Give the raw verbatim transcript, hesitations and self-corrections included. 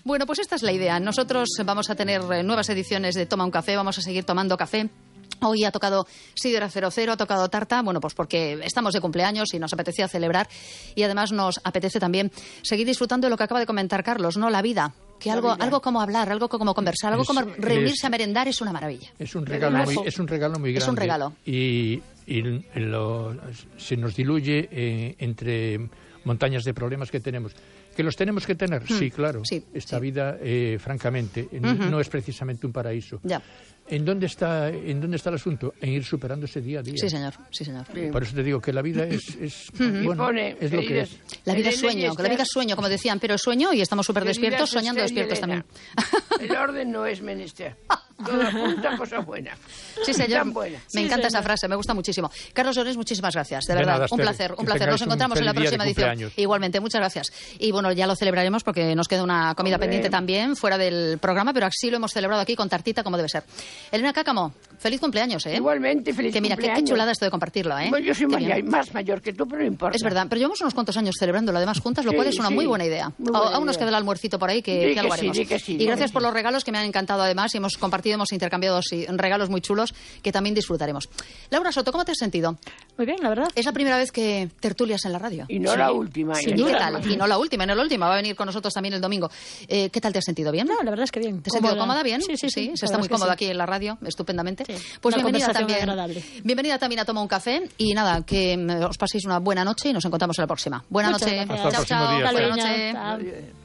Bueno, pues esta es la idea. Nosotros vamos a tener nuevas ediciones de Toma un Café, vamos a seguir tomando café. Hoy ha tocado Sidra cero cero, ha tocado tarta, bueno, pues porque estamos de cumpleaños y nos apetecía celebrar. Y además nos apetece también seguir disfrutando de lo que acaba de comentar Carlos, ¿no? La vida. Que algo, algo como hablar, algo como conversar, algo es, como reunirse es, a merendar es una maravilla. Es un regalo muy, es un regalo muy grande. Es un regalo. Y, y lo, se nos diluye eh, entre montañas de problemas que tenemos. ¿Que los tenemos que tener? Mm, sí, claro. Sí, Esta sí. vida, eh, francamente, uh-huh. no es precisamente un paraíso. Ya. ¿En dónde está, en dónde está el asunto? En ir superándose día a día. Sí, señor. Sí, señor. Por eso te digo que la vida es, es bueno, pone, es lo que es. La vida es sueño, que la vida es sueño, como decían, pero es sueño y estamos súper despiertos, soñando despiertos también. El orden no es menester. Todo apunta a cosas buenas. Sí, señor. Me buenas. encanta sí, esa frase, me gusta muchísimo. Carlos Llorens, muchísimas gracias, de, de verdad. Nada, un placer, un placer. Nos encontramos en la próxima edición. Igualmente, muchas gracias. Y bueno, ya lo celebraremos porque nos queda una comida Hombre. pendiente también fuera del programa, pero así lo hemos celebrado aquí con tartita como debe ser. Elena Cáccamo, feliz cumpleaños, ¿eh? Igualmente, feliz que mira, cumpleaños. Qué, qué chulada esto de compartirlo, ¿eh? Bueno, yo soy mayor, más mayor que tú, pero no importa. Es verdad, pero llevamos unos cuantos años celebrándolo además juntas, lo sí, cual es una sí. muy buena idea. Muy buena Aún nos idea. queda el almuercito por ahí que, sí, que algo que haremos. Sí, que sí, y gracias sí. por los regalos que me han encantado además y hemos compartido, hemos intercambiado sí, regalos muy chulos que también disfrutaremos. Laura Soto, ¿cómo te has sentido? Muy bien, la verdad. Es la primera vez que tertulias en la radio. Y no sí. la última. Sí, ¿y qué tal? Y no la última, no la última. Va a venir con nosotros también el domingo. Eh, ¿Qué tal te has sentido? ¿Bien? No, la verdad es que bien. ¿Te has sentido cómoda? ¿Bien? Sí, sí, sí. sí se está muy cómoda sí. aquí en la radio, estupendamente. Sí. Pues una bienvenida también. Agradable. Bienvenida también a Toma un Café y nada, que os paséis una buena noche y nos encontramos en la próxima. Buena Muchas noche. Gracias. Chao, chao. Día, Buena noche. Chao.